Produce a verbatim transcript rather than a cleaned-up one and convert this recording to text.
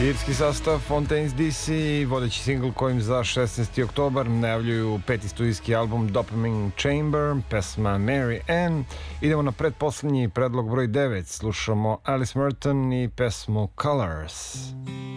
Irski sastav Fontaines D C, vodeći singl kojim za šesnaesti oktobar najavljuju peti studijski album Dopamine Chamber, pesma Mary Ann. Idemo na pretposlednji predlog broj devet, slušamo Alice Merton i pesmu Colors.